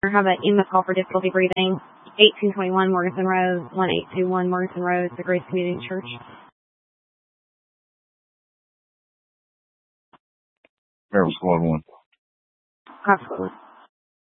How about EMA call for difficulty breathing? 1821 Morganton Road, 1821 Morganton Road, the Grace Community Church. Air Squad 1. Absolutely.